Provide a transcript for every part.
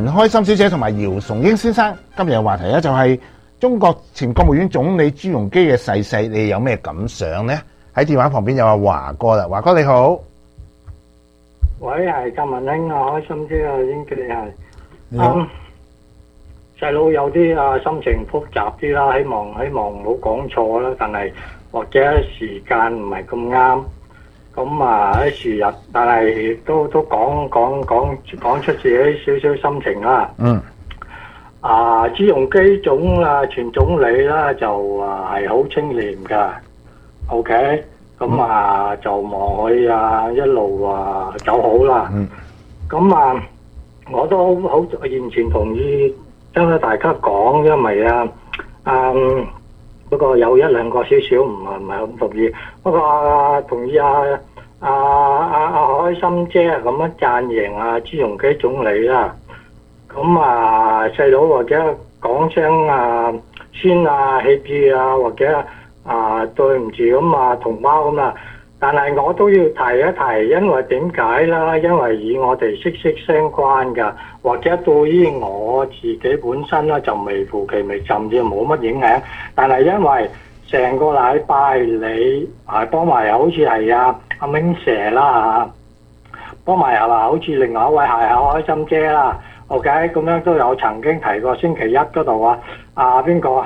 陳開心小姐同埋姚崇英先生。今日嘅話題咧就係中國前國務院總理朱鎔基嘅逝世，你有咩感想呢？喺電話旁邊有阿華哥啦，華哥你好。 喂，係周文興啊，開心啲啊，英傑係。 你好。 細佬有啲心情複雜啲啦，希望唔好講錯啦，但係或者時間唔係咁啱，咁喺時日，但係都講出自己少少心情啦。朱鎔基前總理啦，就係好清廉㗎。OK，咁就望佢一路走好啦。咁我都好完全同意。因為大家講，因為不過有一兩個少少唔係咁同意，不過同意開心姐咁樣讚揚朱鎔基總理啦。咁細佬或者講聲先歉意或者對唔住咁同胞咁啦。但係我都要提一提，因為點解啦？因為以我哋息息相關㗎，或者對於我自己本身啦，就微乎其微，甚至冇乜影響。但係因為成個禮拜你幫埋好似係阿明蛇啦幫埋又話好似另外一位係開心姐啦 ，OK， 咁樣都有曾經提過星期一嗰度邊個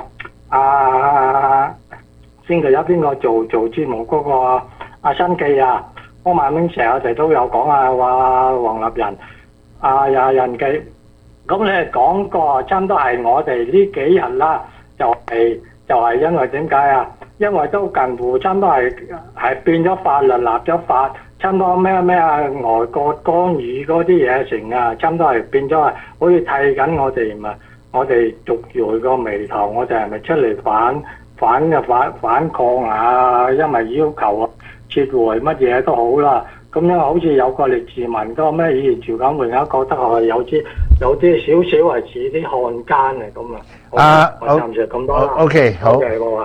星期一邊個做節目嗰個新記幫埋明蛇，我哋都有講話黃立仁人記，咁你係講過，差唔多係我哋呢幾日啦，就係因為點解因為都近乎差唔多係變咗法律，立咗法，差唔多咩外國干預嗰啲嘢成差唔多係變咗好似剃緊我哋我哋族裔個眉頭，我哋係咪出嚟反抗因為要求撤回乜嘢都好啦，咁樣好似有個列治文嗰個咩以前趙錦榮覺得有啲少少係似啲漢奸嚟咁我暫時咁多啦。 OK， 好。 Okay，各位。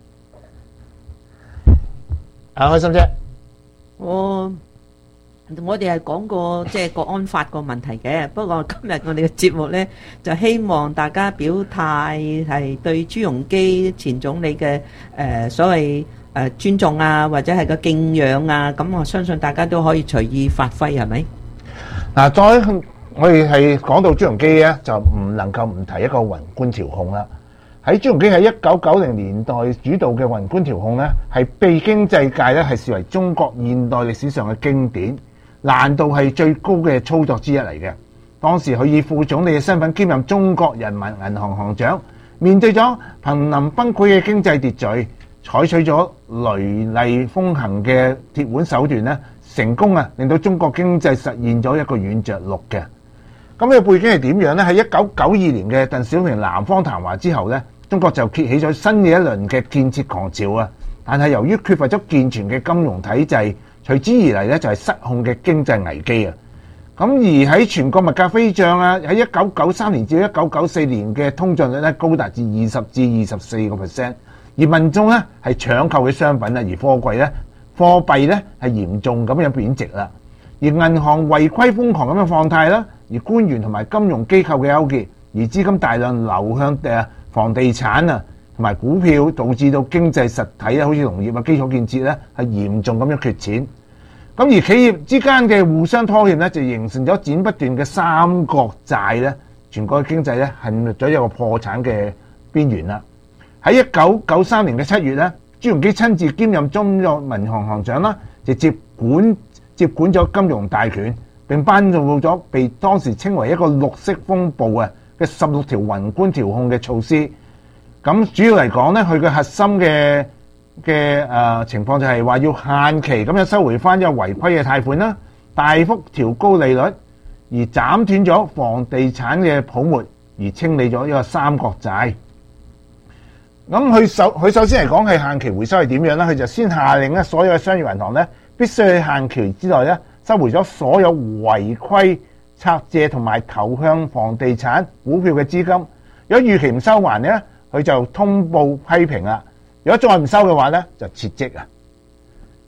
開心姐， 我哋係講過即係國安法個問題嘅，不過今日我哋嘅節目呢，就希望大家表態係對朱鎔基前總理嘅所謂尊重或者係個敬仰咁我相信大家都可以隨意發揮，係咪？ 再我哋係講到朱鎔基咧，就唔能夠唔提一個宏觀調控啦。喺朱鎔基喺1990年代主導嘅宏觀調控咧，係被經濟界咧係視為中國現代歷史上嘅經典，難度係最高嘅操作之一嚟嘅。當時佢以副總理嘅身份兼任中國人民銀行行長，面對咗瀕臨崩潰嘅經濟秩序，採取咗雷厲風行嘅鐵腕手段咧，成功令到中國經濟實現咗一個軟着陸嘅。咁呢個背景係點樣呢？喺1992年嘅鄧小平南方談話之後呢，中國就揭起咗新嘅一輪嘅建設狂潮但係由於缺乏咗健全嘅金融體制，隨之而嚟呢就係失控嘅經濟危機咁而喺全國物價飛漲喺1993年至1994年嘅通脹率咧高達至20%至24%，而民眾咧係搶購嘅商品而貨幣咧係嚴重咁樣貶值啦。而銀行違規瘋狂咁樣放貸啦，而官員同埋金融機構嘅勾結，而資金大量流向房地產同埋股票，導致到經濟實體好似農業基礎建設咧係嚴重咁樣缺錢。咁而企業之間嘅互相拖欠咧，就形成咗剪不斷嘅三角債咧，全國嘅經濟咧陷入咗一個破產嘅邊緣啦。喺1993年嘅7月咧，朱鎔基親自兼任中國民航行長啦，直接接管咗金融大權，並頒布咗被當時稱為一個綠色風暴嘅16條宏觀調控嘅措施。咁主要嚟講咧，佢嘅核心嘅情況就係話要限期咁樣收回翻一個違規嘅貸款啦，大幅調高利率，而斬斷咗房地產嘅泡沫，而清理咗一個三角債。咁佢首先嚟講係限期回收係點樣咧？佢就先下令咧，所有嘅商業銀行咧必須喺限期之內咧收回咗所有違規拆借同埋投向房地產股票嘅資金。如果逾期唔收還咧，佢就通報批評啦。如果再唔收嘅話咧，就撤職。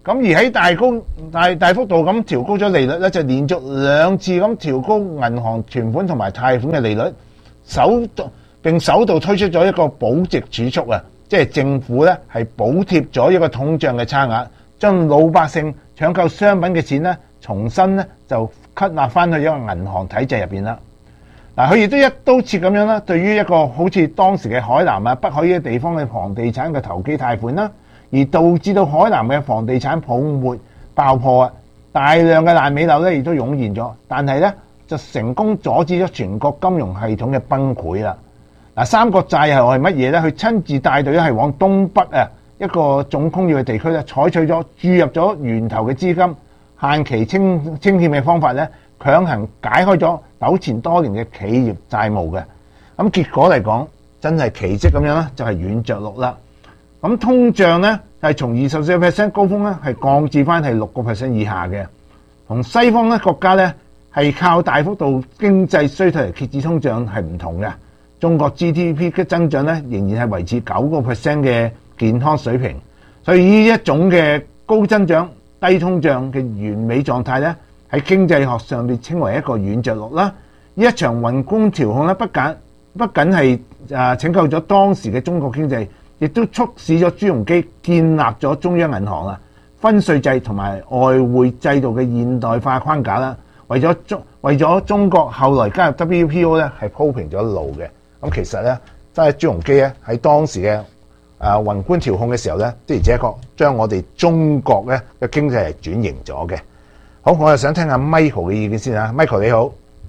咁而喺大幅度咁調高咗利率咧，就連續2次咁調高銀行存款同埋貸款嘅利率，並首度推出咗一個保值儲蓄啊，即係政府咧係補貼咗一個通脹嘅差額，將老百姓搶購商品嘅錢咧，重新咧就吸納翻去一個銀行體制入邊啦。嗱，佢亦都一刀切咁樣啦，對於一個好似當時嘅海南啊、北海呢啲地方嘅房地產嘅投機貸款啦，而導致到海南嘅房地產泡沫爆破啊，大量嘅爛尾樓咧亦都湧現咗，但係咧就成功阻止咗全國金融系統嘅崩潰啦。嗱，三角債又係乜嘢咧？佢親自帶隊係往東北啊一個重工業嘅地區咧，採取咗注入咗源頭嘅資金，限期清欠嘅方法咧，強行解開咗糾纏多年嘅企業債務嘅。咁結果嚟講，真係奇蹟咁樣啦，就係軟着陸啦。咁通脹咧係從24% 高峰咧係降至翻係6% 以下嘅，同西方咧國家咧係靠大幅度經濟衰退嚟遏止通脹係唔同嘅。中國 GDP 嘅增長咧仍然係維持9% 嘅健康水平，所以呢一種嘅高增長低通脹嘅完美狀態咧，喺經濟學上被稱為一個軟着陸啦。呢一場宏觀調控咧，不僅係拯救咗當時嘅中國經濟，亦都促使咗朱鎔基建立咗中央銀行啊、分稅制同埋外匯制度嘅現代化框架啦，為咗中國後來加入 WTO 咧係鋪平咗路嘅。咁其實咧，真係朱鎔基咧喺當時嘅宏觀調控嘅時候咧，的而且確將我哋中國咧嘅經濟係轉型咗嘅。好，我又想聽下 Michael 嘅意見先啊。Michael 你好，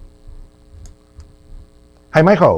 係 Michael，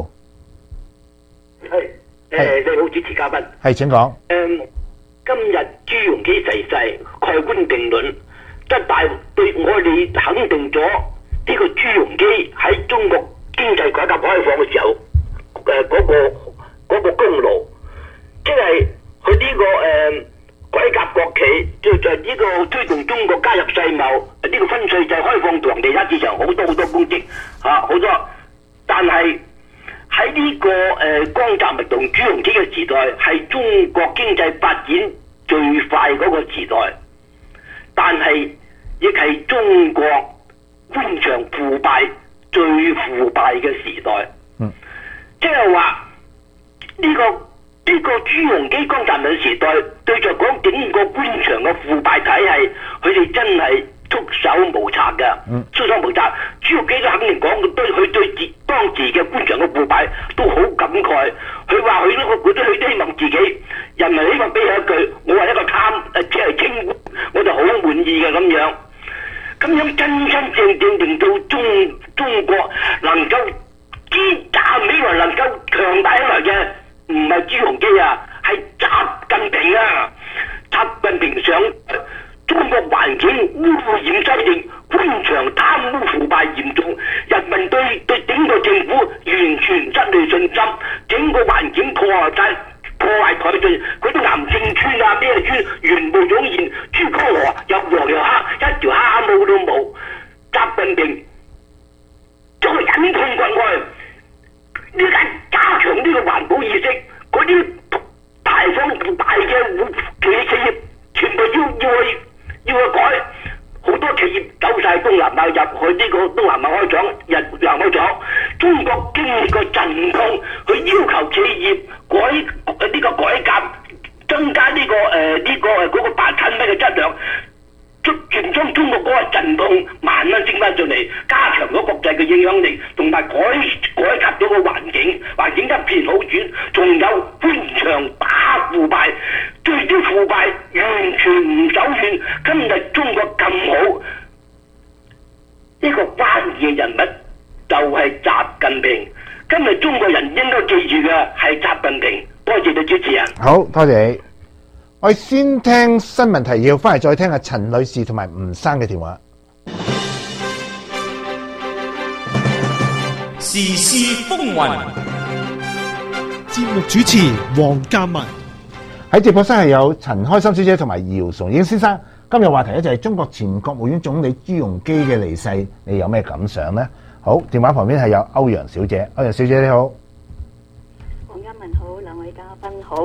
你好，主持嘉賓， 係請講。 今日朱鎔基逝世，蓋棺定論，即係對我哋肯定咗呢個朱鎔基喺中國經濟改革開放嘅時候，嗰個功勞，即係佢呢個改革國企，就呢個推動中國加入世貿，呢個分稅制開放同地產市場好多功績好多，但係喺呢個江澤民同朱鎔基嘅時代，係中國經濟發展最快嗰個時代，但係亦係中國官場腐敗最腐敗嘅時代。即係話呢個朱鎔基江澤民時代，對着講整個官場嘅腐敗體系，佢哋真係束手無策嘅。束手無策，朱鎔基都肯定講，佢對當時嘅官場嘅腐敗都好感慨。佢話佢都希望自己人民希望俾佢一句，我係一個即係清官，我就好滿意嘅咁樣。咁樣真正令到中國能夠站起來，能夠強大起來嘅，唔係朱鎔基啊，係習近平啊。習近平上中國環境污染犀利，官場貪污腐敗嚴重，人民對整個政府完全失去信心，整個環境破壞殆盡，嗰啲癌症村啊咩村全部湧現，珠江河又黃又黑，一條蝦毛都冇。習近平將佢忍痛割愛，呢個加強呢個環保意識，嗰啲排放大嘅企業全部要去改，好多企業走晒東南亞入去呢個東南亞開廠，開廠。中國經歷過陣痛，佢要求企業改革，增加嗰個白產品嘅質量，全將中國嗰個陣痛慢慢升翻上嚟，加強咗國際嘅影響力，同埋改革咗個環境一片好轉，仲有官場打腐敗，對啲腐敗完全唔手軟。今日中國咁好，呢個關鍵嘅人物就係習近平。今日中國人應該記住嘅係習近平。多謝你主持人。 好多謝你。我哋先聽新聞提要，翻嚟再聽下陳女士同埋吳生嘅電話。 時事風雲， 節目主持黃嘉文。 喺直播室係有陳開心小姐同埋姚崇英先生。今日話題咧就係中國前國務院總理朱鎔基嘅離世，你有咩感想呢？好，電話旁邊係有歐陽小姐。歐陽小姐你好。 黃嘉文好，兩位嘉賓好。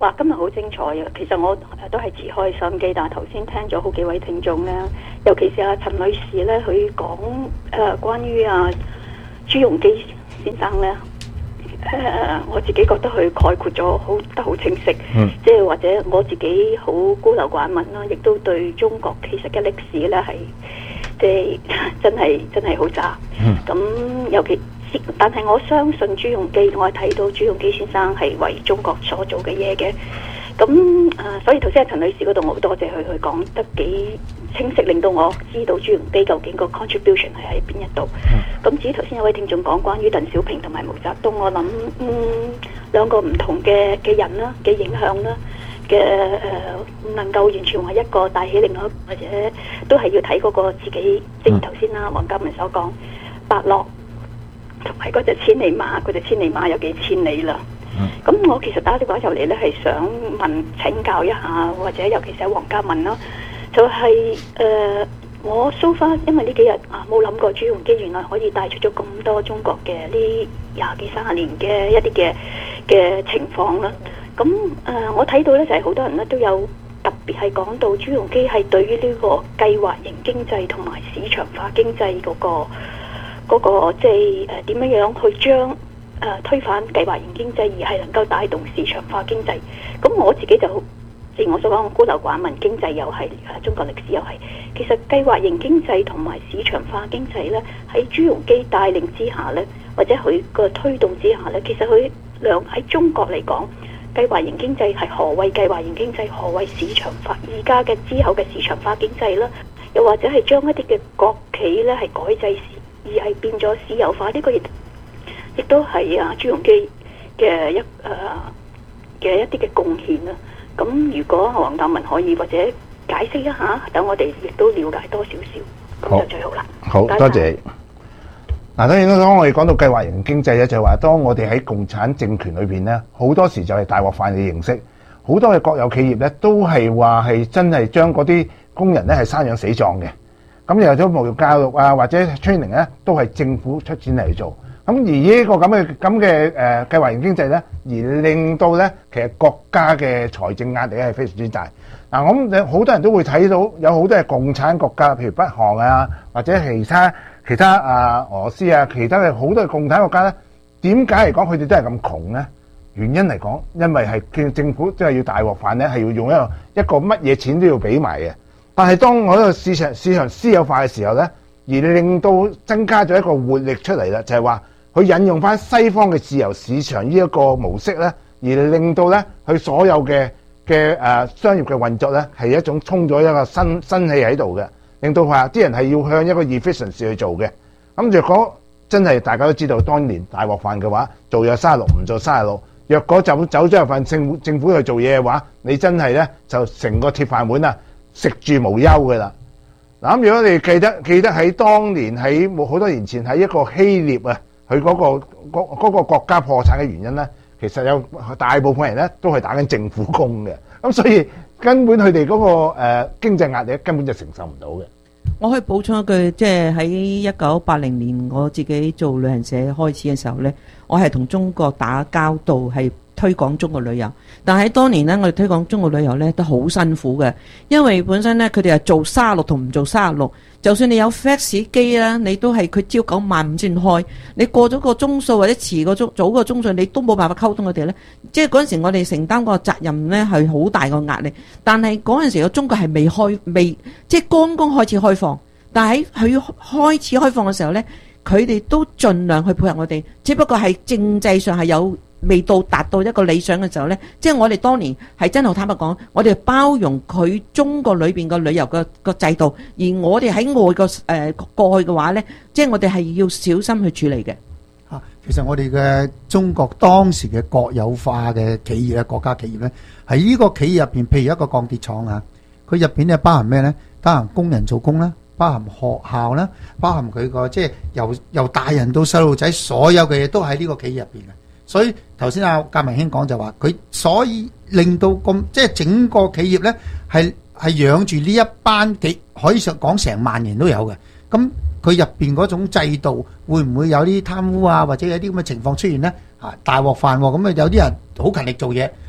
哇！今日好精彩啊！其實我都係自開收音機，但係頭先聽咗好幾位聽眾咧，尤其是阿陳女士咧，佢講關於朱鎔基先生咧，我自己覺得佢概括咗好清晰，即係或者我自己好孤陋寡聞啦，亦都對中國其實嘅歷史咧係即係真係好渣。咁尤其但係我相信朱鎔基，我係睇到朱鎔基先生係為中國所做嘅嘢嘅。咁所以頭先喺陳女士嗰度，我好多謝佢講得幾清晰，令到我知道朱鎔基究竟個 contribution 係喺邊一度。咁至於頭先有位聽眾講關於鄧小平同埋毛澤東，我諗兩個唔同嘅人啦嘅影響啦嘅唔能夠完全話一個帶起另外一個，或者都係要睇嗰個自己。正如頭先啦，黃家文所講，伯樂同埋嗰隻千里馬有幾千里啦。咁我其實打電話入嚟咧，係想請教一下，或者尤其是黃家文啦，就係我 so far，因為呢幾日冇諗過朱鎔基原來可以帶出咗咁多中國嘅呢20幾30年嘅一啲嘅情況啦。咁我睇到咧就係好多人咧都有特別係講到朱鎔基係對於呢個計劃型經濟同埋市場化經濟嗰個即係點樣去將推翻計劃型經濟，而係能夠帶動市場化經濟。咁我自己就正如我所講，我孤陋寡聞，經濟又係中國歷史又係。其實計劃型經濟同埋市場化經濟咧，喺朱鎔基帶領之下咧，或者佢個推動之下咧，其實佢喺中國嚟講，計劃型經濟係何謂計劃型經濟？何謂市場化？而家嘅之後嘅市場化經濟啦，又或者係將一啲嘅國企咧係改制而係變咗私有化，呢個亦都係朱鎔基嘅一啲嘅貢獻啦。咁如果黃達文可以或者解釋一下，等我哋亦都了解多少少，咁就最好啦。 好，多謝。嗱，當然啦，當我哋講到計劃型經濟咧，就係話當我哋喺共產政權裏邊咧，好多時就係大鍋飯嘅形式，好多嘅國有企業咧都係話係真係將嗰啲工人咧係生養死葬嘅。咁又有咗無教育或者 training 咧，都係政府出錢嚟做。咁而呢個咁嘅計劃型經濟咧，而令到咧其實國家嘅財政壓力係非常之大。嗱，我諗好多人都會睇到有好多係共產國家，譬如北韓或者其他俄羅斯其他嘅好多嘅共產國家咧，點解嚟講佢哋都係咁窮咧？原因嚟講，因為係政府即係要大鍋飯咧，係要用一個乜嘢錢都要俾埋嘅。但係當我呢個市場私有化嘅時候咧，而令到增加咗一個活力出嚟啦，就係話佢引用翻西方嘅自由市場呢一個模式咧，而令到咧佢所有嘅商業嘅運作咧係一種衝咗一個新氣喺度嘅，令到話啲人係要向一個 efficiency 去做嘅。咁若果真係大家都知道，當年大鍋飯嘅話，做有36唔做36，若果走咗入份政府去做嘢嘅話，你真係咧就成個鐵飯碗食住無憂嘅啦。嗱，咁如果你記得喺當年喺好多年前喺一個希臘佢嗰個國家破產嘅原因咧，其實有大部分人咧都係打緊政府工嘅，咁所以根本佢哋嗰個經濟壓力根本就承受唔到嘅。 我可以補充一句，即係喺1980年我自己做旅行社開始嘅時候呢，我係同中國打交道，係推廣中國旅遊。但係當年呢，我哋推廣中國旅遊呢都好辛苦嘅，因為本身呢，佢哋係做36同唔做36，就算你有 fax 機啦，你都係佢朝9晚5先開，你過咗個鐘數或者遲個早個鐘數，你都冇辦法溝通佢哋呢。即係嗰陣時我哋承擔個責任呢係好大個壓力，但係嗰陣時個中國係未即係剛剛開始開放，但係喺佢開始開放嘅時候呢，佢哋都盡量去配合我哋，只不過係政制上係未到達到一個理想嘅時候呢，即係我哋當年係真係坦白講，我哋包容佢中國裏邊個旅遊個制度，而我哋喺外個過去嘅話呢，即係我哋係要小心去處理嘅。 其實我哋嘅中國當時嘅國有化嘅企業咧，國家企業呢，喺呢個企業入邊，譬如一個鋼鐵廠佢入邊咧包含咩呢？包含工人做工啦，包含學校啦，包含佢個即係由大人到細路仔，所有嘅嘢都喺呢個企業入邊嘅。所以頭先阿格明兄講就話佢，所以令到即係整個企業呢係養住呢一班可以講成萬人都有嘅。咁佢入邊嗰種制度會唔會有啲貪污或者有啲咁嘅情況出現呢？大鍋飯咁有啲人好勤力做嘢，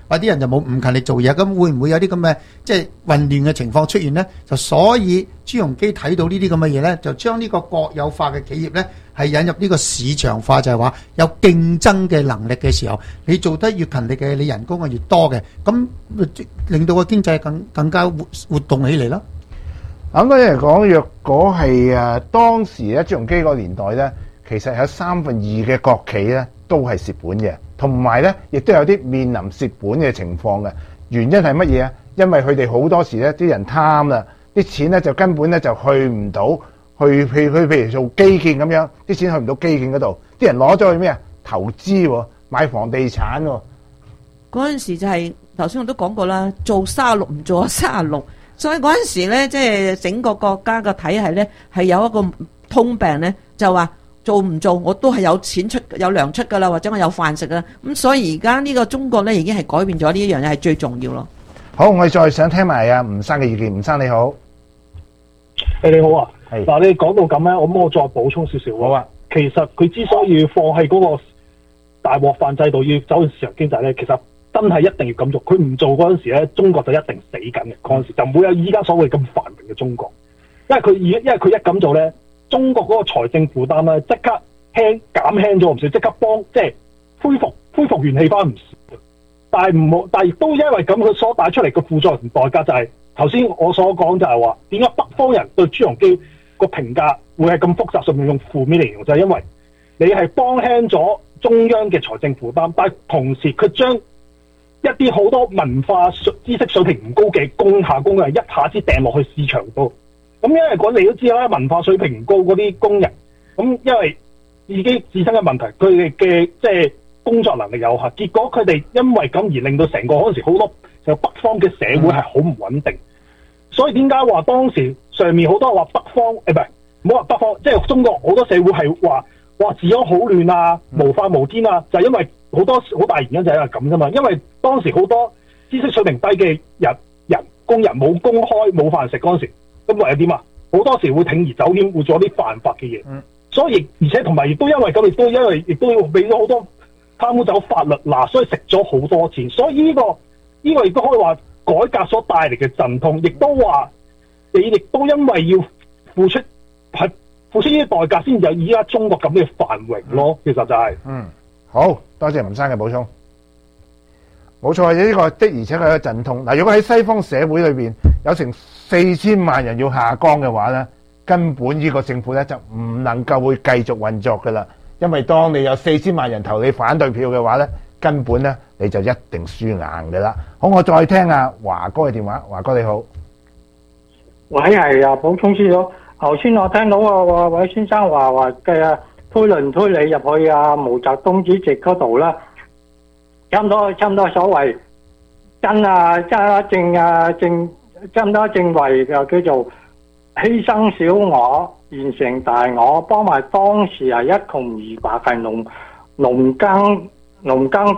或者啲人就冇唔勤力做嘢，咁會唔會有啲咁嘅即係混亂嘅情況出現呢？就所以朱鎔基睇到呢啲咁嘅嘢呢，就將呢個國有化嘅企業呢，係引入呢個市場化，就係話有競爭嘅能力嘅時候，你做得越勤力嘅，你人工係越多嘅，咁令到個經濟更加活動起嚟咯。 咁嗰啲嚟講，若果係當時咧朱鎔基個年代咧，其實有3分2嘅國企咧都係蝕本嘅，同埋咧亦都有啲面臨蝕本嘅情況嘅。原因係乜嘢啊？因為佢哋好多時咧啲人貪啦，啲錢咧就根本咧就去唔到去譬如做基建咁樣，啲錢去唔到基建嗰度，啲人攞咗去咩啊？投資喎，買房地產喎。 嗰陣時就係頭先我都講過啦，做36唔做36。所以嗰陣時咧，即係整個國家嘅體系咧，係有一個通病咧，就話做唔做我都係有錢出、有糧出噶啦，或者我有飯食噶啦。咁所以而家呢個中國咧已經係改變咗呢一樣嘢，係最重要咯。 好，我哋再想聽埋阿吳生嘅意見。吳生你好， 你好啊。 係嗱，你講到咁咧，我再補充少少。 好啊。 其實佢之所以要放棄嗰個大鍋飯制度，要走向市場經濟咧，其實真係一定要咁做，佢唔做嗰陣時咧，中國就一定死緊嘅。嗰陣時就唔會有依家所謂咁繁榮嘅中國，因為佢一咁做咧，中國嗰個財政負擔咧即刻減輕咗唔少，即刻幫即係恢復元氣翻唔少。但係亦都因為咁，佢所帶出嚟嘅副作用代價就係頭先我所講，就係話點解北方人對朱鎔基個評價會係咁複雜，甚至用負面嚟形容，就係因為你係幫輕咗中央嘅財政負擔，但係同時佢將一啲好多文化知識水平唔高嘅工人一下子掟落去市場度，咁因為你都知啦，文化水平唔高嗰啲工人，咁因為自己自身嘅問題，佢哋嘅即係工作能力有限，結果佢哋因為咁而令到成個嗰陣時好多就北方嘅社會係好唔穩定，所以點解話當時上面好多話北方唔好話北方，即係中國好多社會係話治安好亂啊，無法無天啊，就係因為好大原因就係因為咁啫嘛。因為當時好多知識水平低嘅工人冇工開冇飯食嗰陣時，咁為咗點啊？好多時會鋌而走險，會做啲犯法嘅嘢。所以而且同埋亦都因為咁，亦都俾咗好多貪污走法律嗱，所以食咗好多錢。所以呢個亦都可以話改革所帶嚟嘅陣痛，亦都話你亦都因為要付出呢啲代價，先有而家中國咁嘅繁榮咯。其實就係好多謝吳生嘅補充。冇錯，呢個的而且確係一個陣痛。嗱，如果喺西方社會裏邊有成4000萬人要下崗嘅話咧，根本呢個政府咧就唔能夠會繼續運作噶啦。因為當你有4000萬人投你反對票嘅話咧，根本咧你就一定輸硬噶啦。好，我再聽下華哥嘅電話。華哥你好， 喂，係啊，補充少少。頭先我聽到啊位先生話嘅推論推理入去啊毛澤東主席嗰度啦，差唔多所謂真差唔多正為就叫做犧牲小我，完成大我，幫埋當時係一窮二白係農民耕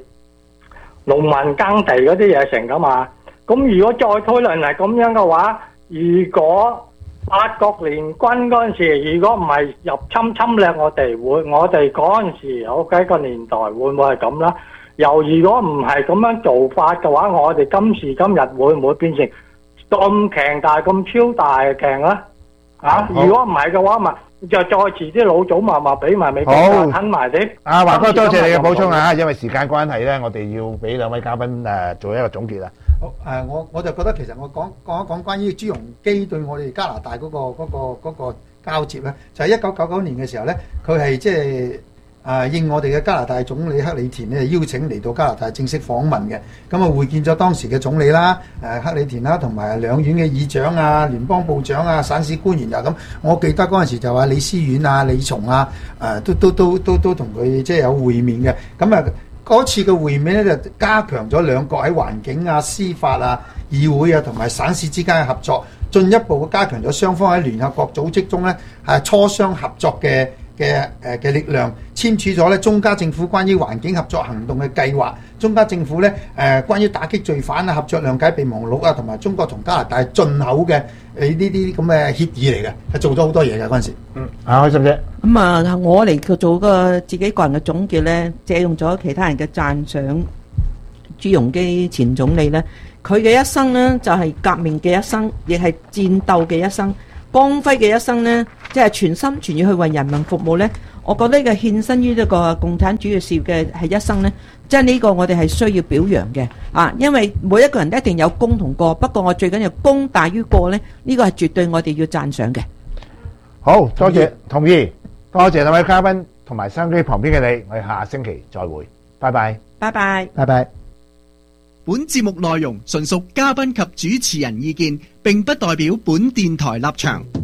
地嗰啲嘢成噶嘛。咁如果再推論係咁樣嘅話，如果八國聯軍嗰陣時，如果唔係入侵略我哋嗰陣時有幾個年代會唔會係咁啦？如果唔係咁樣做法嘅話，我哋今時今日會唔會變成咁強大、咁超大嘅強咧？如果唔係嘅話，咪就再遲啲老祖咪俾埋美國吞埋啲。 華哥多謝你嘅補充啊！因為時間關係咧，我哋要俾兩位嘉賓做一個總結啦。 好我就覺得其實我講一講關於朱鎔基對我哋加拿大嗰個交接咧，就係1999年嘅時候咧，佢係即係應我哋嘅加拿大總理克里田咧邀請嚟到加拿大正式訪問嘅，咁啊會見咗當時嘅總理啦，克里田啦，同埋兩院嘅議長啊、聯邦部長啊、省市官員啊咁。我記得嗰陣時就話李思遠啊、李松啊，都同佢即係有會面嘅，咁啊。嗰次嘅會面咧就加強咗兩國喺環境啊、司法啊、議會啊同埋省市之間嘅合作，進一步加強咗雙方喺聯合國組織中咧係磋商合作嘅力量，簽署咗咧中加政府關於環境合作行動嘅計劃，中加政府咧關於打擊罪犯啊、合作諒解備忘錄啊，同埋中國同加拿大進口嘅呢啲咁嘅協議嚟嘅，係做咗好多嘢嘅嗰陣時。開心啫。咁我嚟做個自己個人嘅總結咧，借用咗其他人嘅讚賞， 朱鎔基前總理呢，佢嘅一生呢，就係革命嘅一生，亦係戰鬥嘅一生，光輝嘅一生呢，即係全心全意去為人民服務呢。我覺得呢個獻身於呢個共產主義事業嘅係一生呢，即係呢個我哋係需要表揚嘅啊！因為每一個人一定有功同過，不過我最緊要功大於過呢，呢個係絕對我哋要讚賞嘅。 好多謝，同意，多謝兩位嘉賓同埋收音機旁邊嘅你，我哋下星期再會，拜拜， 拜拜， 拜拜。 本節目內容純屬嘉賓及主持人意見，並不代表本電台立場。